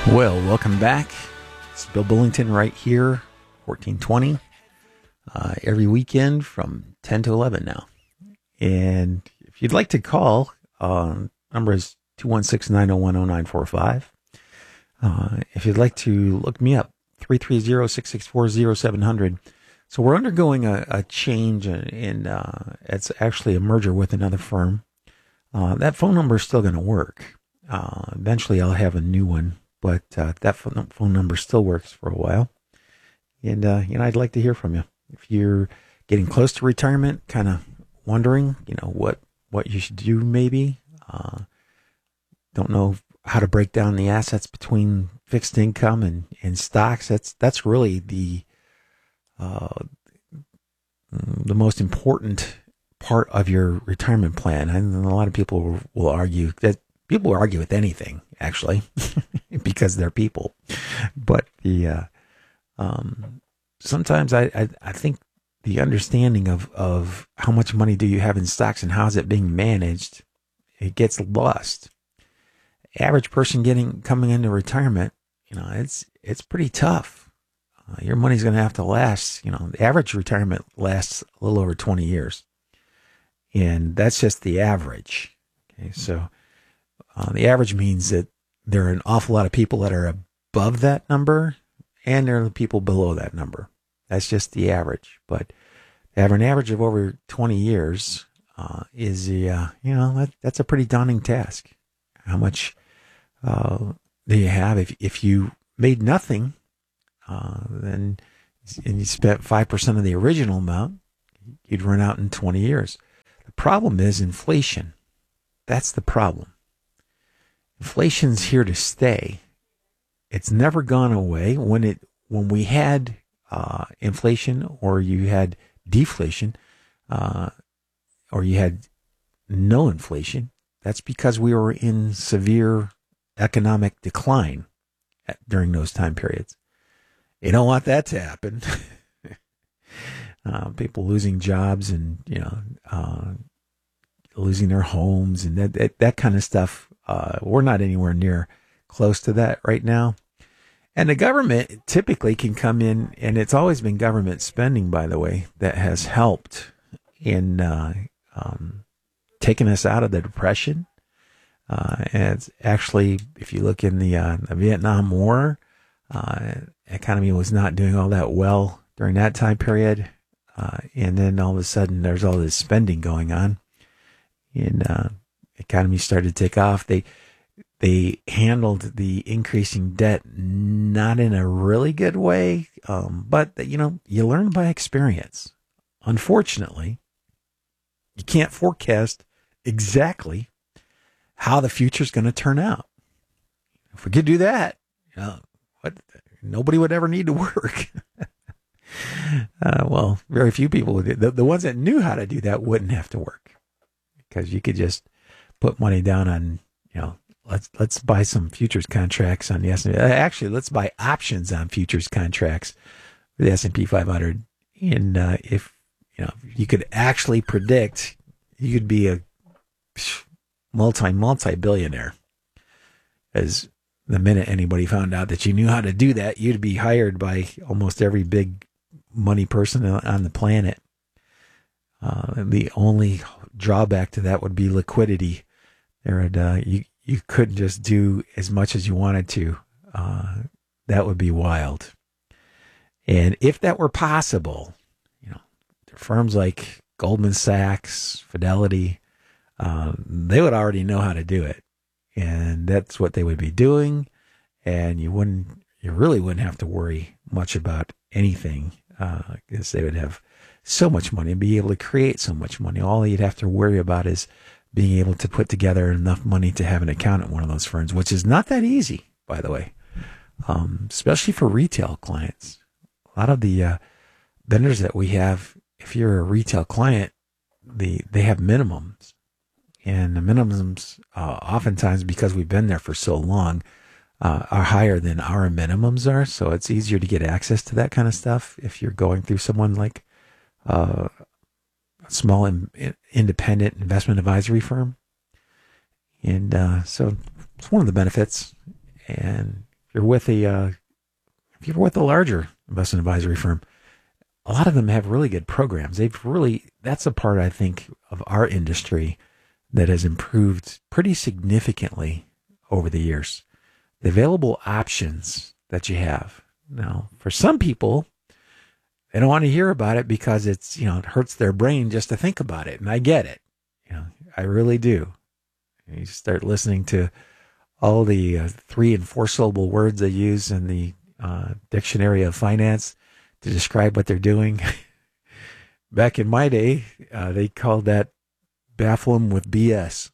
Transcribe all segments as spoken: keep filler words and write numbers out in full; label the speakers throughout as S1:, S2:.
S1: Well, welcome back. It's Bill Billington right here, fourteen twenty, uh, every weekend from ten to eleven now. And if you'd like to call, uh, number is two one six, nine oh one, oh nine four five. Uh, if you'd like to look me up, three three zero, six six four, zero seven zero zero. So we're undergoing a, a change, in, in uh, it's actually a merger with another firm. Uh, that phone number is still going to work. Uh, eventually I'll have a new one. But uh, that phone, phone number still works for a while. And, uh, you know, I'd like to hear from you. If you're getting close to retirement, kind of wondering, you know, what, what you should do maybe. Uh, don't know how to break down the assets between fixed income and, and stocks. That's that's really the uh, the most important part of your retirement plan. And a lot of people will, will argue that people argue with anything, actually. Because they're people. But the uh, um, sometimes I, I, I think the understanding of, of how much money do you have in stocks and how is it being managed, it gets lost. Average person getting coming into retirement, you know, it's it's pretty tough. Uh, your money's going to have to last. You know, the average retirement lasts a little over twenty years, and that's just the average. Okay, so uh, the average means that there are an awful lot of people that are above that number, and there are people below that number. That's just the average. But to have an average of over twenty years uh, is, a, uh, you know, that, that's a pretty daunting task. How much uh, do you have? If if you made nothing, uh, then and you spent five percent of the original amount, you'd run out in twenty years. The problem is inflation. That's the problem. Inflation's here to stay. It's never gone away. When it when we had uh, inflation, or you had deflation, uh, or you had no inflation, that's because we were in severe economic decline at, during those time periods. You don't want that to happen. uh, people losing jobs and you know uh, losing their homes and that that, that kind of stuff. Uh, we're not anywhere near close to that right now. And the government typically can come in, and it's always been government spending, by the way, that has helped in uh, um, taking us out of the Depression. Uh, and it's actually, if you look in the, uh, the Vietnam War, uh, economy was not doing all that well during that time period. Uh, and then all of a sudden there's all this spending going on. And uh, economy started to take off. They they handled the increasing debt not in a really good way, um, but you know you learn by experience. Unfortunately, you can't forecast exactly how the future is going to turn out. If we could do that, you know, what nobody would ever need to work. uh, well, very few people would. The, the ones that knew how to do that wouldn't have to work, because you could just put money down on, you know, let's let's buy some futures contracts on the S and P. Actually, let's buy options on futures contracts for the S and P five hundred. And uh, if you know, you could actually predict, you could be a multi multi billionaire. As the minute anybody found out that you knew how to do that, you'd be hired by almost every big money person on the planet. Uh, the only drawback to that would be liquidity. There, would, uh, you you couldn't just do as much as you wanted to. Uh, that would be wild. And if that were possible, you know, firms like Goldman Sachs, Fidelity, uh, they would already know how to do it, and that's what they would be doing. And you wouldn't, you really wouldn't have to worry much about anything, because uh, they would have so much money and be able to create so much money. All you'd have to worry about is being able to put together enough money to have an account at one of those firms, which is not that easy, by the way, um, especially for retail clients. A lot of the uh, vendors that we have, if you're a retail client, the they have minimums. And the minimums, uh, oftentimes, because we've been there for so long, uh, are higher than our minimums are. So it's easier to get access to that kind of stuff if you're going through someone like uh, a small in, independent investment advisory firm. And uh, so it's one of the benefits. And if you're with a, uh, if you're with a larger investment advisory firm, a lot of them have really good programs. They've really, that's a part, I think, of our industry that has improved pretty significantly over the years. The available options that you have. Now, for some people, they don't want to hear about it because it's, you know, it hurts their brain just to think about it. And I get it. You know, I really do. You start listening to all the uh, three and four syllable words they use in the uh, dictionary of finance to describe what they're doing. Back in my day, uh, they called that baffle them with B S.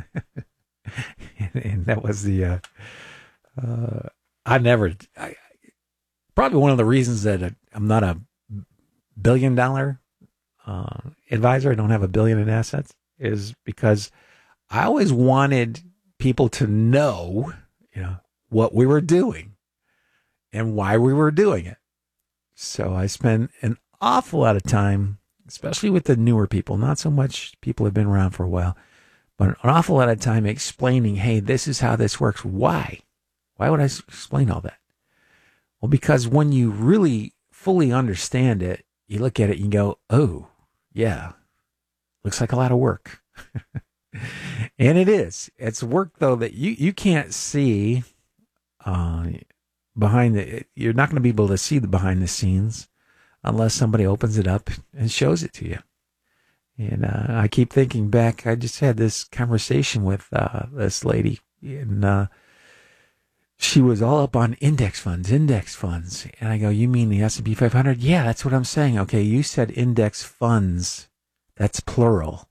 S1: and, and that was the, uh, uh, I never, I, probably one of the reasons that I'm not a billion dollar uh, advisor, I don't have a billion in assets, is because I always wanted people to know, you know, what we were doing and why we were doing it. So I spend an awful lot of time, especially with the newer people, not so much people have been around for a while, but an awful lot of time explaining, hey, this is how this works. Why? Why would I explain all that? Well, because when you really fully understand it, you look at it and you go, oh, yeah, looks like a lot of work. And it is. It's work, though, that you, you can't see uh, behind the, you're not going to be able to see the behind the scenes unless somebody opens it up and shows it to you. And uh, I keep thinking back, I just had this conversation with uh, this lady, and uh, she was all up on index funds, index funds. And I go, you mean the S and P five hundred? Yeah, that's what I'm saying. Okay, you said index funds. That's plural.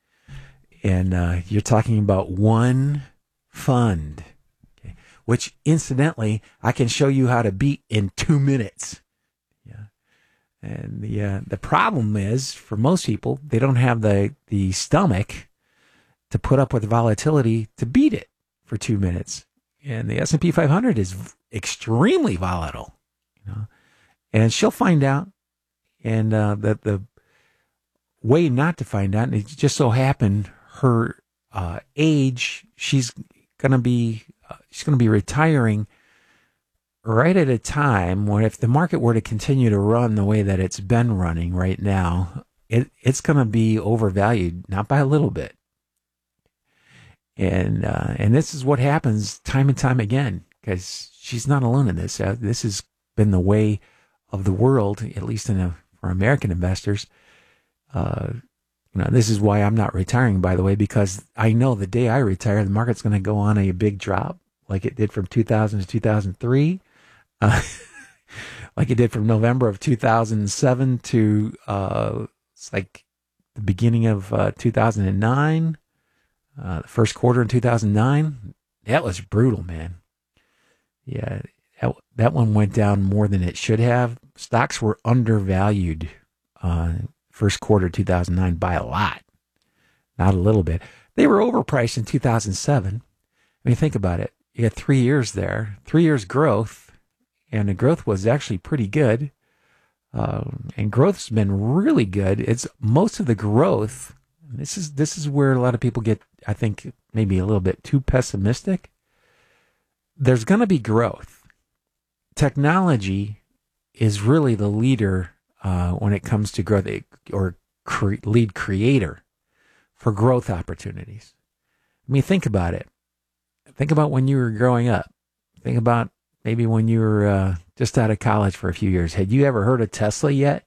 S1: And uh, you're talking about one fund, okay, which incidentally, I can show you how to beat in two minutes. Yeah. And the uh, the problem is, for most people, they don't have the, the stomach to put up with volatility to beat it for two minutes. And the S and P five hundred is extremely volatile, you know. And she'll find out, and uh, that the way not to find out, and it just so happened her uh, age, she's gonna be uh, she's gonna be retiring right at a time when, if the market were to continue to run the way that it's been running right now, it it's gonna be overvalued, not by a little bit. And uh, and this is what happens time and time again, because she's not alone in this. Uh, this has been the way of the world, at least in a, for American investors. Uh, you know, this is why I'm not retiring, by the way, because I know the day I retire, the market's going to go on a big drop, like it did from two thousand to two thousand three, uh, like it did from November of two thousand seven to uh, it's like the beginning of uh, two thousand nine. Uh, the first quarter in two thousand nine, that was brutal, man. Yeah, that, that one went down more than it should have. Stocks were undervalued uh, first quarter two thousand nine by a lot, not a little bit. They were overpriced in two thousand seven. I mean, think about it. You had three years there, three years growth, and the growth was actually pretty good. Uh, and growth's been really good. It's most of the growth. This is this is where a lot of people get, I think, maybe a little bit too pessimistic. There's going to be growth. Technology is really the leader uh, when it comes to growth, or cre- lead creator for growth opportunities. I mean, think about it. Think about when you were growing up. Think about maybe when you were uh, just out of college for a few years. Had you ever heard of Tesla yet?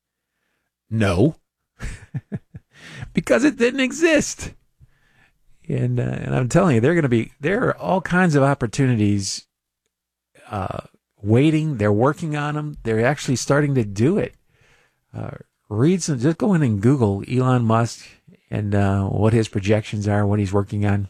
S1: No. Because it didn't exist. And uh, and I'm telling you, they're going to be, there are all kinds of opportunities uh, waiting. They're working on them. They're actually starting to do it. Uh, read some, just go in and Google Elon Musk and uh, what his projections are, what he's working on.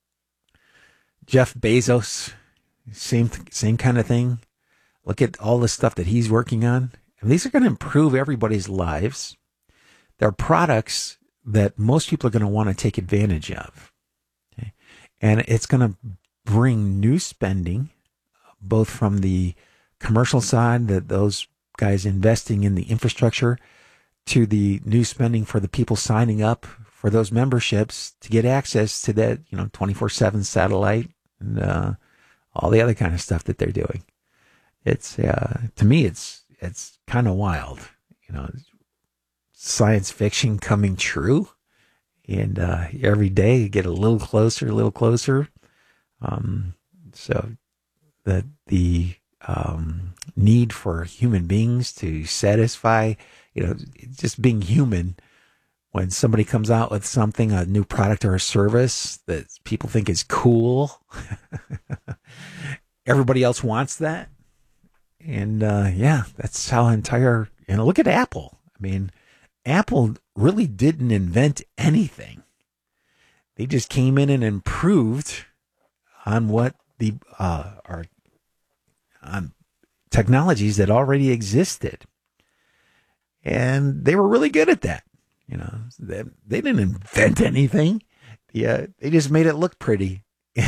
S1: Jeff Bezos, same same kind of thing. Look at all the stuff that he's working on. And these are going to improve everybody's lives. They're products that most people are going to want to take advantage of. Okay? And it's going to bring new spending, both from the commercial side, that those guys investing in the infrastructure, to the new spending for the people signing up for those memberships to get access to that, you know, twenty-four seven satellite and uh, all the other kind of stuff that they're doing. It's uh, to me, it's it's kind of wild, you know, science fiction coming true, and uh, every day you get a little closer, a little closer. Um, so the the um, need for human beings to satisfy, you know, just being human. When somebody comes out with something, a new product or a service that people think is cool, everybody else wants that. And uh, yeah, that's how entire, you know, look at Apple. I mean, Apple really didn't invent anything. They just came in and improved on what the uh, our on technologies that already existed. And they were really good at that. You know, they, they didn't invent anything. Yeah, they just made it look pretty,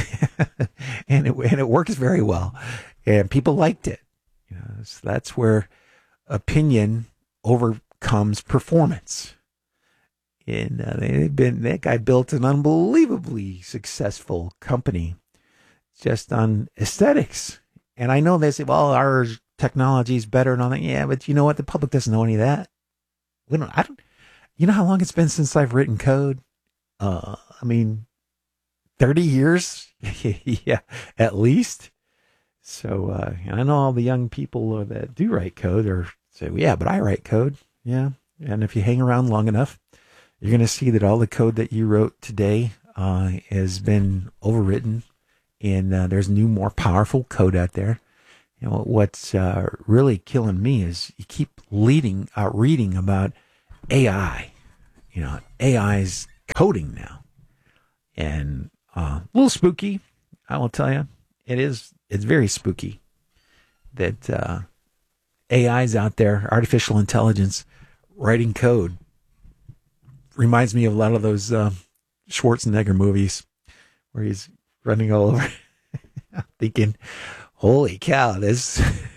S1: and it and it works very well, and people liked it. You know, so that's where opinion overcomes performance. And uh, they've been that guy built an unbelievably successful company just on aesthetics. And I know they say, "Well, our technology is better," and all that. Yeah, but you know what? The public doesn't know any of that. We don't. I don't. You know how long it's been since I've written code? Uh, I mean, thirty years? Yeah, at least. So, uh, and I know all the young people that do write code are say, well, yeah, but I write code. Yeah. And if you hang around long enough, you're going to see that all the code that you wrote today uh, has been overwritten, and uh, there's new, more powerful code out there. You know, what's uh, really killing me is you keep leading, uh, reading about A I. You know, A I is coding now, and uh, a little spooky. I will tell you, it is. It's very spooky that uh, A I's out there, artificial intelligence, writing code. Reminds me of a lot of those uh, Schwarzenegger movies where he's running all over. I'm thinking, holy cow, this.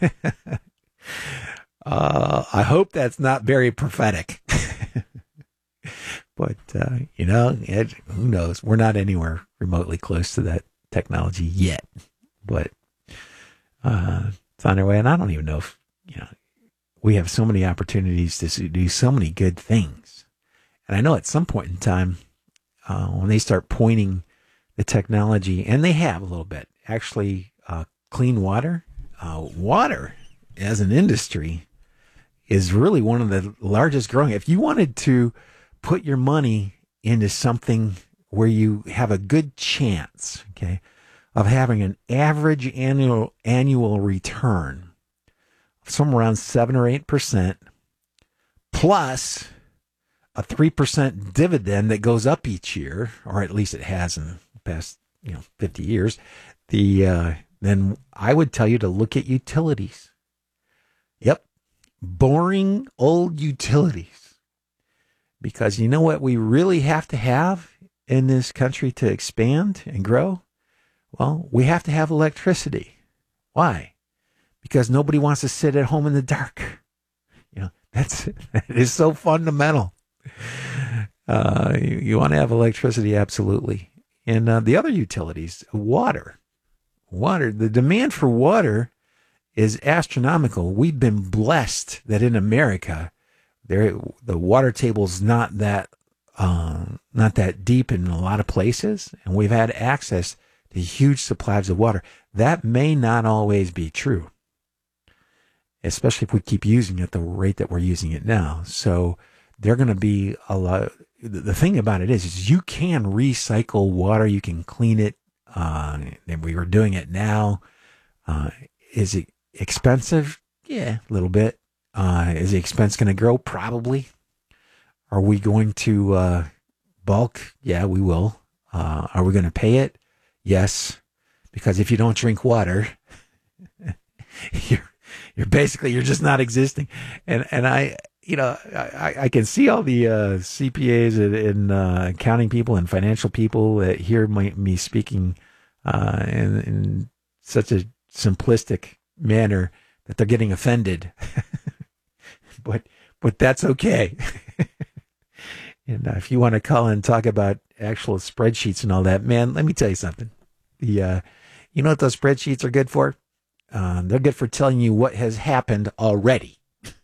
S1: uh, I hope that's not very prophetic. But, uh, you know, it, who knows? We're not anywhere remotely close to that technology yet. But uh, it's on our way. And I don't even know if, you know, we have so many opportunities to do so many good things. And I know at some point in time, uh, when they start pointing the technology, and they have a little bit, actually, uh, clean water, uh, water as an industry is really one of the largest growing. If you wanted to put your money into something where you have a good chance, okay, of having an average annual annual return of somewhere around seven or eight percent, plus a three percent dividend that goes up each year, or at least it has in the past, you know, fifty years, the uh, then I would tell you to look at utilities. Yep, boring old utilities. Because you know what we really have to have in this country to expand and grow? Well, we have to have electricity. Why? Because nobody wants to sit at home in the dark. You know, that's it is so fundamental. Uh, you, you want to have electricity, absolutely. And uh, the other utilities, water. Water, the demand for water is astronomical. We've been blessed that in America, there the water table's not that um, not that deep in a lot of places, and we've had access to huge supplies of water. That may not always be true, especially if we keep using it at the rate that we're using it now. So they're going to be a lot. The thing about it is, is you can recycle water. You can clean it. Uh, and we are doing it now. Uh, is it expensive? Yeah, a little bit. Uh, is the expense going to grow? Probably. Are we going to uh, bulk? Yeah, we will. Uh, are we going to pay it? Yes, because if you don't drink water, you're you're basically you're just not existing. And and I you know I, I can see all the uh, C P As and, and uh, accounting people and financial people that hear my, me speaking uh, in, in such a simplistic manner that they're getting offended. But but that's okay. And uh, if you want to call and talk about actual spreadsheets and all that, man, let me tell you something. The uh, You know what those spreadsheets are good for? Uh, they're good for telling you what has happened already.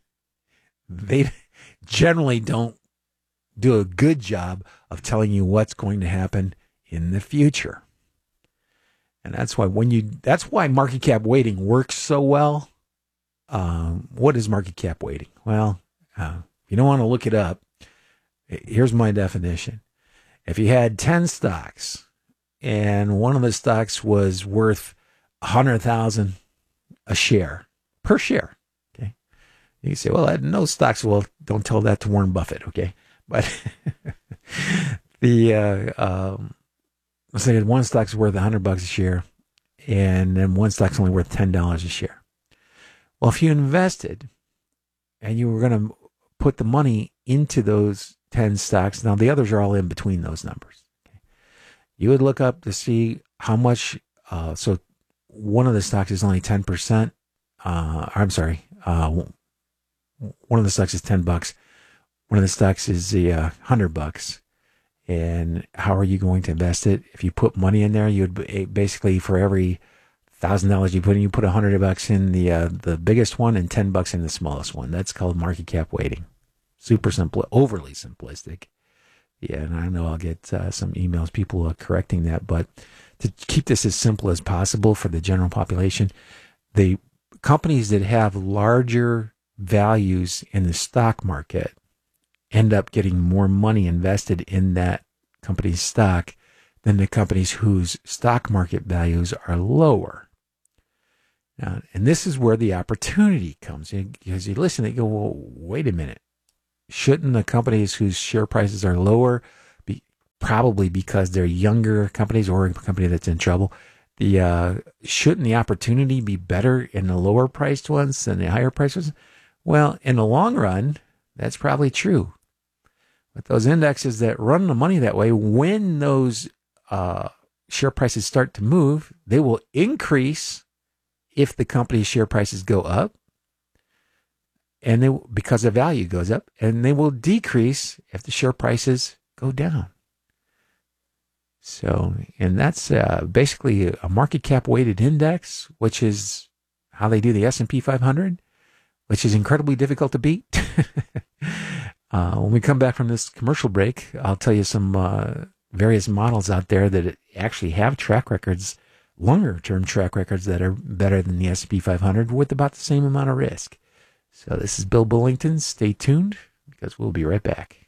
S1: They generally don't do a good job of telling you what's going to happen in the future. And that's why when you that's why market cap weighting works so well. Um, what is market cap weighting? Well, uh, if you don't want to look it up, here's my definition. If you had ten stocks and one of the stocks was worth one hundred thousand dollars a share, per share, okay? You can say, well, I had no stocks. Well, don't tell that to Warren Buffett, okay? But the, uh, um, let's say one stock's worth one hundred bucks a share, and then one stock's only worth ten dollars a share. Well, if you invested and you were going to put the money into those ten stocks, now the others are all in between those numbers. Okay? You would look up to see how much, uh, so one of the stocks is only ten percent. Uh, I'm sorry. Uh, one of the stocks is ten bucks. One of the stocks is the uh, one hundred bucks. And how are you going to invest it? If you put money in there, you would basically, for every one thousand dollars you put in, you put one hundred bucks in the uh, the biggest one and ten bucks in the smallest one. That's called market cap weighting. Super simple, overly simplistic. Yeah, and I know I'll get uh, some emails, people are correcting that, but to keep this as simple as possible for the general population, the companies that have larger values in the stock market end up getting more money invested in that company's stock than the companies whose stock market values are lower. Now, and this is where the opportunity comes in, because you listen, they go, well, wait a minute. Shouldn't the companies whose share prices are lower, be, probably because they're younger companies or a company that's in trouble, the uh, shouldn't the opportunity be better in the lower priced ones than the higher priced ones? Well, in the long run, that's probably true. But those indexes that run the money that way, when those uh, share prices start to move, they will increase if the company's share prices go up, and they, because the value goes up, and they will decrease if the share prices go down. So, and that's uh, basically a market cap weighted index, which is how they do the S and P five hundred, which is incredibly difficult to beat. uh, when we come back from this commercial break, I'll tell you some uh, various models out there that actually have track records, longer term track records that are better than the S and P five hundred with about the same amount of risk. So this is Bill Bullington. Stay tuned, because we'll be right back.